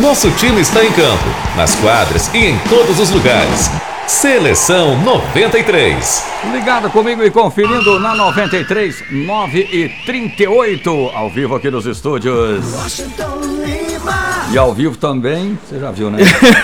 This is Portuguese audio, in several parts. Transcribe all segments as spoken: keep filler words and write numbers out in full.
Nosso time está em campo, nas quadras e em todos os lugares. Seleção noventa e três. Ligado comigo e conferindo na noventa e três, nove e trinta e oito, ao vivo aqui nos estúdios. E ao vivo também, você já viu, né?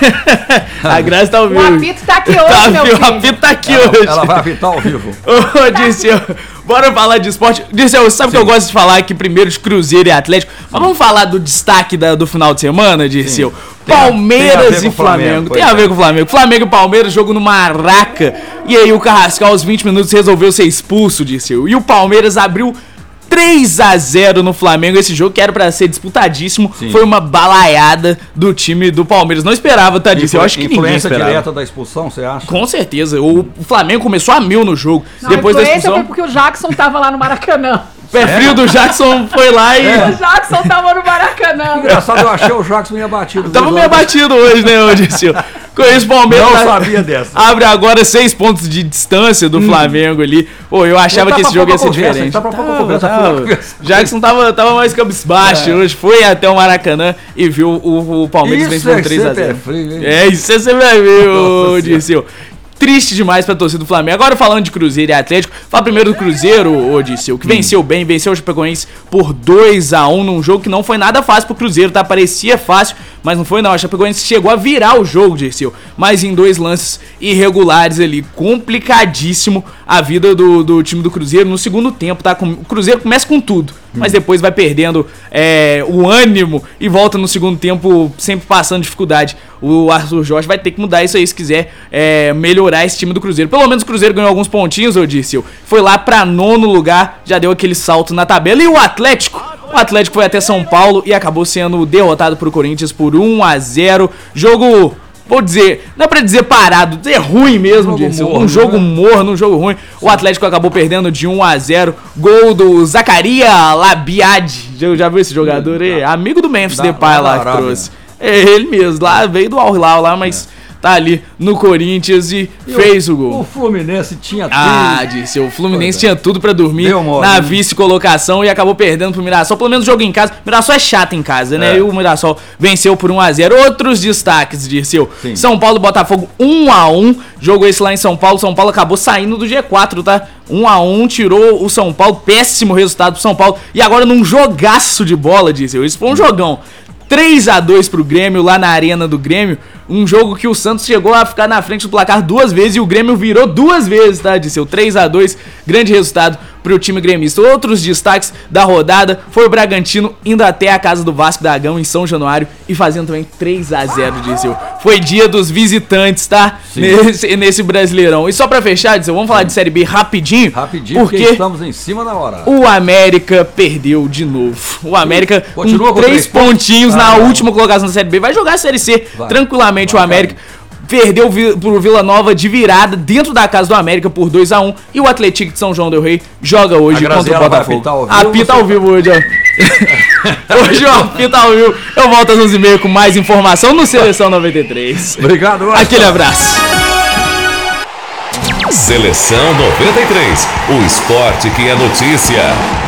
A Graça tá ao vivo. O apito tá aqui hoje, tá, meu filho. filho. O apito tá aqui ela, hoje. Ela vai apitar ao vivo. Ô, Dirceu, bora falar de esporte. Dirceu, sabe que eu gosto de falar aqui primeiro de Cruzeiro e Atlético, Sim. mas vamos falar do destaque da, do final de semana, Dirceu? Palmeiras e Flamengo. Flamengo tem a ver com o Flamengo. Flamengo e Palmeiras, jogo no Maraca. E aí o Carrascal, aos vinte minutos, resolveu ser expulso, Dirceu. E o Palmeiras abriu três a zero no Flamengo. Esse jogo que era pra ser disputadíssimo, Sim. foi uma balaiada do time do Palmeiras. Não esperava, tá, Dirceu? Eu acho que ninguém esperava. Influência direta da expulsão, você acha? Com certeza. O Flamengo começou a mil no jogo. Não, depois da expulsão foi porque o Jackson tava lá no Maracanã. O pé frio do Jackson foi lá e... É. O Jackson tava no Maracanã. Engraçado, eu achei o Jackson meio abatido. Tava meio abatido hoje, né, Dirceu? Com isso, o Palmeiras não sabia dessa. Abre agora seis pontos de distância do hum. Flamengo ali. Pô, eu achava que esse jogo ia ser diferente. Tá pra pouco conversa. Jackson tava, tava mais cabisbaixo é. hoje. Foi até o Maracanã e viu o, o Palmeiras vencendo três a zero. É, isso você vai ver, ô Dirceu. Triste demais pra torcida do Flamengo. Agora falando de Cruzeiro e Atlético, fala primeiro do Cruzeiro, ô Dirceu, que venceu bem, venceu o Chapecoense por dois a um num jogo que não foi nada fácil pro Cruzeiro, tá? Parecia fácil, mas não foi não. A Chapecoense chegou a virar o jogo, Dirceu, mas em dois lances irregulares ali. Complicadíssimo a vida do, do time do Cruzeiro no segundo tempo, tá? O Cruzeiro começa com tudo, mas depois vai perdendo é, o ânimo e volta no segundo tempo sempre passando dificuldade. O Arthur Jorge vai ter que mudar isso aí se quiser é, melhorar esse time do Cruzeiro. Pelo menos o Cruzeiro ganhou alguns pontinhos, eu disse. Foi lá pra nono lugar, já deu aquele salto na tabela. E o Atlético? O Atlético foi até São Paulo e acabou sendo derrotado pro Corinthians por um a zero. Jogo... Vou dizer, não é pra dizer parado, dizer ruim mesmo, um jogo, morno, um jogo né? morno, um jogo ruim. O Atlético acabou perdendo de um a zero. Gol do Zacaria Labiade. Já, já viu esse jogador aí? Amigo do Memphis Depay lá que trouxe. É ele mesmo, lá veio do Al Hilal lá, mas é. tá ali no Corinthians e, e fez o, o gol. O Fluminense tinha tudo. Ah, disse, o Fluminense tinha tudo pra dormir na vice-colocação e acabou perdendo pro Mirassol. Pelo menos o jogo em casa. Mirassol é chato em casa, né? É. E o Mirassol venceu por um a zero. Outros destaques, Dirceu. São Paulo e Botafogo um a um. Jogo esse lá em São Paulo. São Paulo acabou saindo do G quatro, tá? um a um, tirou o São Paulo. Péssimo resultado pro São Paulo. E agora num jogaço de bola, Dirceu. Isso foi um jogão. três a dois pro Grêmio, lá na arena do Grêmio. Um jogo que o Santos chegou a ficar na frente do placar duas vezes e o Grêmio virou duas vezes, tá? De seu três a dois, grande resultado pro time gremista. Outros destaques da rodada foi o Bragantino indo até a casa do Vasco da Gama em São Januário e fazendo também três a zero, Dirceu. Foi dia dos visitantes, tá? Nesse, nesse Brasileirão. E só pra fechar, Dirceu, vamos falar de Série B rapidinho. Rapidinho, porque, porque estamos em cima da hora. O América perdeu de novo. O América Continua com, com três pontinhos ah, na não. última colocação da Série B. Vai jogar a Série C vai. tranquilamente. Vai, o América vai. perdeu pro Vila Nova de virada dentro da casa do América por dois a um. E o Atlético de São João del Rei joga hoje contra o Botafogo. Apita ao vivo hoje, ó. Hoje o Apita ao vivo. Eu volto às onze e meia com mais informação no Seleção noventa e três. Obrigado, Marcos. Aquele abraço. Seleção noventa e três. O esporte que é notícia.